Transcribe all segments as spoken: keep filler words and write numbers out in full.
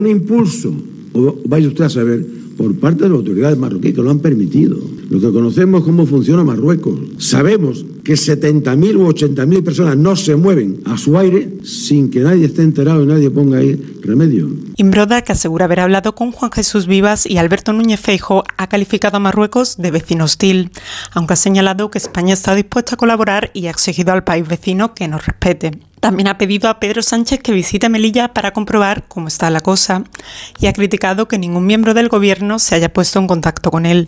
Un impulso, o vaya usted a saber, por parte de las autoridades marroquíes que lo han permitido. Lo que conocemos cómo funciona Marruecos. Sabemos que setenta mil u ochenta mil personas no se mueven a su aire sin que nadie esté enterado y nadie ponga ahí remedio. Imbroda, que asegura haber hablado con Juan Jesús Vivas y Alberto Núñez Feijóo, ha calificado a Marruecos de vecino hostil, aunque ha señalado que España está dispuesta a colaborar y ha exigido al país vecino que nos respete. También ha pedido a Pedro Sánchez que visite Melilla para comprobar cómo está la cosa y ha criticado que ningún miembro del gobierno se haya puesto en contacto con él.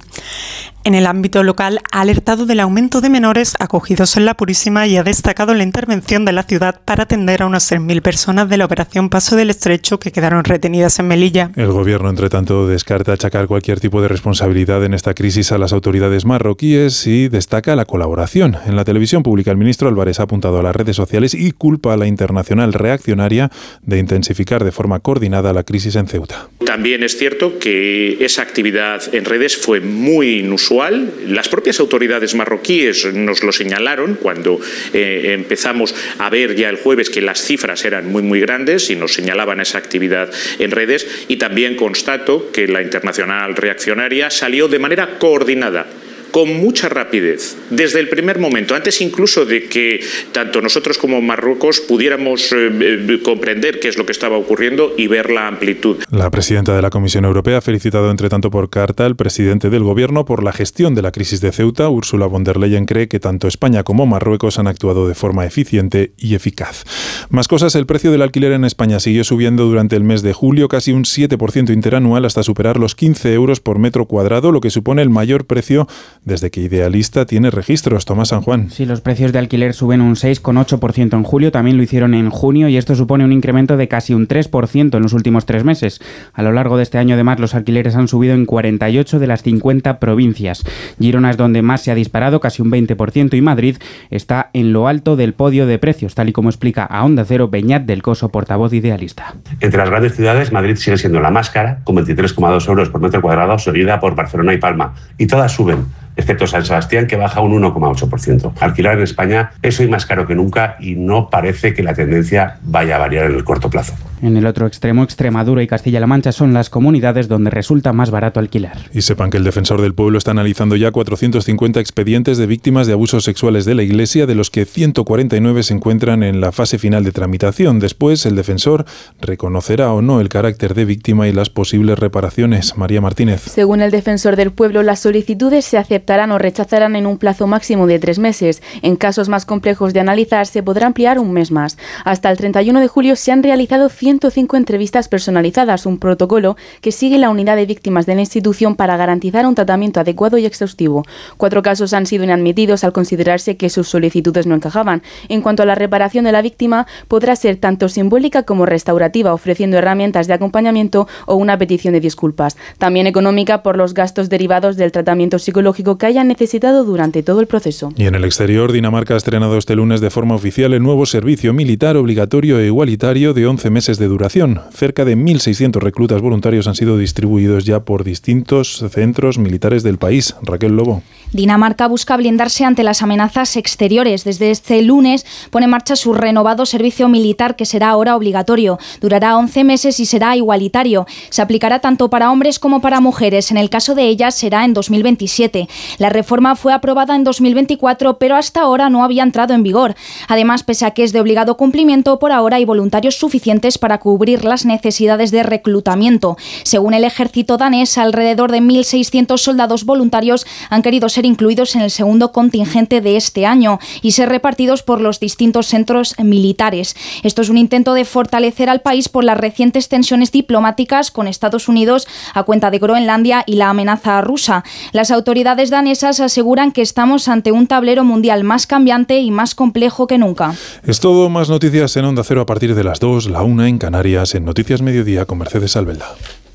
En el ámbito local ha alertado del aumento de menores acogidos en la Purísima y ha destacado la intervención de la ciudad para atender a unas tres mil personas de la operación Paso del Estrecho que quedaron retenidas en Melilla. El gobierno, entre tanto, descarta achacar cualquier tipo de responsabilidad en esta crisis a las autoridades marroquíes y destaca la colaboración. En la televisión pública, el ministro Álvarez ha apuntado a las redes sociales y culpa a la internacional reaccionaria de intensificar de forma coordinada la crisis en Ceuta. También es cierto que esa actividad en redes fue muy inusual. Las propias autoridades marroquíes nos lo señalaron cuando eh, empezamos a ver ya el jueves que las cifras eran muy muy grandes y nos señalaban esa actividad en redes, y también constato que la internacional reaccionaria salió de manera coordinada, con mucha rapidez, desde el primer momento, antes incluso de que tanto nosotros como Marruecos pudiéramos eh, comprender qué es lo que estaba ocurriendo y ver la amplitud. La presidenta de la Comisión Europea ha felicitado, entre tanto, por carta al presidente del Gobierno por la gestión de la crisis de Ceuta. Ursula von der Leyen cree que tanto España como Marruecos han actuado de forma eficiente y eficaz. Más cosas, el precio del alquiler en España siguió subiendo durante el mes de julio, casi un siete por ciento interanual, hasta superar los quince euros por metro cuadrado, lo que supone el mayor precio desde que Idealista tiene registros. Tomás San Juan. Sí, los precios de alquiler suben un seis coma ocho por ciento en julio, también lo hicieron en junio, y esto supone un incremento de casi un tres por ciento en los últimos tres meses. A lo largo de este año, además, los alquileres han subido en cuarenta y ocho de las cincuenta provincias. Girona es donde más se ha disparado, casi un veinte por ciento, y Madrid está en lo alto del podio de precios, tal y como explica a Onda Cero Beñat del Coso, portavoz de Idealista. Entre las grandes ciudades, Madrid sigue siendo la más cara, con veintitrés coma dos euros por metro cuadrado, seguida por Barcelona y Palma, y todas suben, excepto San Sebastián, que baja un uno coma ocho por ciento. Alquilar en España es hoy más caro que nunca y no parece que la tendencia vaya a variar en el corto plazo. En el otro extremo, Extremadura y Castilla-La Mancha son las comunidades donde resulta más barato alquilar. Y sepan que el Defensor del Pueblo está analizando ya cuatrocientos cincuenta expedientes de víctimas de abusos sexuales de la Iglesia, de los que ciento cuarenta y nueve se encuentran en la fase final de tramitación. Después, el defensor reconocerá o no el carácter de víctima y las posibles reparaciones. María Martínez. Según el Defensor del Pueblo, las solicitudes se aceptarán o rechazarán en un plazo máximo de tres meses. En casos más complejos de analizar, se podrá ampliar un mes más. Hasta el treinta y uno de julio se han realizado ciento cinco entrevistas personalizadas, un protocolo que sigue la unidad de víctimas de la institución para garantizar un tratamiento adecuado y exhaustivo. Cuatro casos han sido inadmitidos al considerarse que sus solicitudes no encajaban. En cuanto a la reparación de la víctima, podrá ser tanto simbólica como restaurativa, ofreciendo herramientas de acompañamiento o una petición de disculpas. También económica por los gastos derivados del tratamiento psicológico que hayan necesitado durante todo el proceso. Y en el exterior, Dinamarca ha estrenado este lunes de forma oficial el nuevo servicio militar obligatorio e igualitario de once meses de duración. Cerca de mil seiscientos reclutas voluntarios han sido distribuidos ya por distintos centros militares del país. Raquel Lobo. Dinamarca busca blindarse ante las amenazas exteriores. Desde este lunes pone en marcha su renovado servicio militar, que será ahora obligatorio. Durará once meses y será igualitario. Se aplicará tanto para hombres como para mujeres. En el caso de ellas será en dos mil veintisiete. La reforma fue aprobada en dos mil veinticuatro, pero hasta ahora no había entrado en vigor. Además, pese a que es de obligado cumplimiento, por ahora hay voluntarios suficientes para cubrir las necesidades de reclutamiento. Según el ejército danés, alrededor de mil seiscientos soldados voluntarios han querido ser incluidos en el segundo contingente de este año y ser repartidos por los distintos centros militares. Esto es un intento de fortalecer al país por las recientes tensiones diplomáticas con Estados Unidos a cuenta de Groenlandia y la amenaza rusa. Las autoridades danesas aseguran que estamos ante un tablero mundial más cambiante y más complejo que nunca. Es todo. Más noticias en Onda Cero a partir de las dos, la una en Canarias, en Noticias Mediodía con Mercedes Albelda.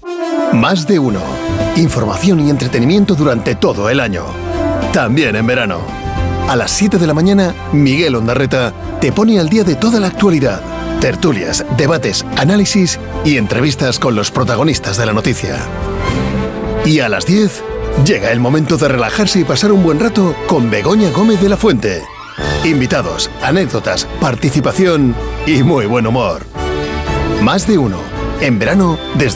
Más de uno. Información y entretenimiento durante todo el año. También en verano. A las siete de la mañana, Miguel Ondarreta te pone al día de toda la actualidad. Tertulias, debates, análisis y entrevistas con los protagonistas de la noticia. Y a las diez, llega el momento de relajarse y pasar un buen rato con Begoña Gómez de la Fuente. Invitados, anécdotas, participación y muy buen humor. Más de uno. En verano, desde